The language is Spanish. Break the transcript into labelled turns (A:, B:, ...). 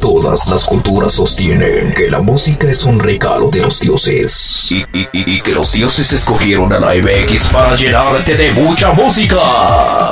A: Todas las culturas sostienen que la música es un regalo de los dioses y que los dioses escogieron a la MX para llenarte de mucha música.